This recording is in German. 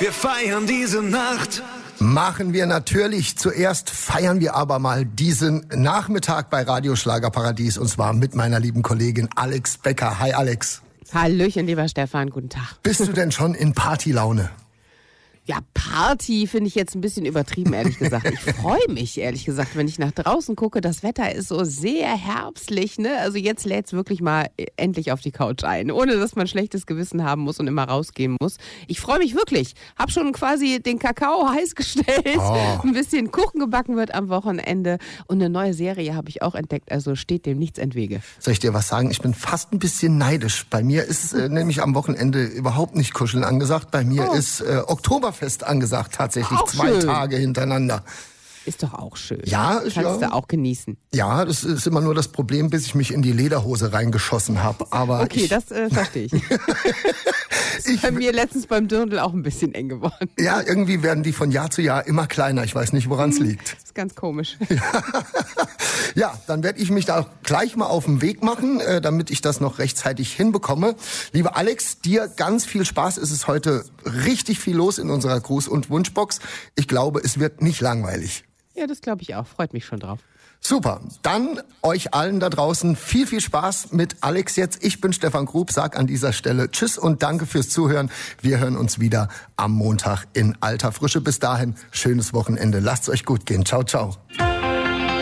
Wir feiern diese Nacht. Machen wir natürlich. Zuerst feiern wir aber mal diesen Nachmittag bei Radio Schlagerparadies und zwar mit meiner lieben Kollegin Alex Becker. Hi Alex. Hallöchen, lieber Stefan, guten Tag. Bist du denn schon in Partylaune? Ja, Party finde ich jetzt ein bisschen übertrieben, ehrlich gesagt. Ich freue mich, ehrlich gesagt, wenn ich nach draußen gucke. Das Wetter ist so sehr herbstlich, ne? Also jetzt lädt's wirklich mal endlich auf die Couch ein, ohne dass man schlechtes Gewissen haben muss und immer rausgehen muss. Ich freue mich wirklich. Hab schon quasi den Kakao heiß gestellt. Ein bisschen Kuchen gebacken wird am Wochenende. Und eine neue Serie habe ich auch entdeckt. Also steht dem nichts entwege. Soll ich dir was sagen? Ich bin fast ein bisschen neidisch. Bei mir ist nämlich am Wochenende überhaupt nicht Kuscheln angesagt. Bei mir ist Oktoberfest angesagt, tatsächlich auch 2 Tage hintereinander. Ist doch auch schön. Ja, kannst du auch genießen. Ja, das ist immer nur das Problem, bis ich mich in die Lederhose reingeschossen habe. Aber okay, das verstehe ich. Ist bei mir letztens beim Dirndl auch ein bisschen eng geworden. Ja, irgendwie werden die von Jahr zu Jahr immer kleiner. Ich weiß nicht, woran es liegt. Das ist ganz komisch. Ja, dann werde ich mich da gleich mal auf den Weg machen, damit ich das noch rechtzeitig hinbekomme. Liebe Alex, dir ganz viel Spaß. Es ist heute richtig viel los in unserer Gruß- und Wunschbox. Ich glaube, es wird nicht langweilig. Ja, das glaube ich auch. Freut mich schon drauf. Super. Dann euch allen da draußen viel, viel Spaß mit Alex jetzt. Ich bin Stefan Grub, sag an dieser Stelle Tschüss und danke fürs Zuhören. Wir hören uns wieder am Montag in alter Frische. Bis dahin, schönes Wochenende. Lasst's euch gut gehen. Ciao, ciao.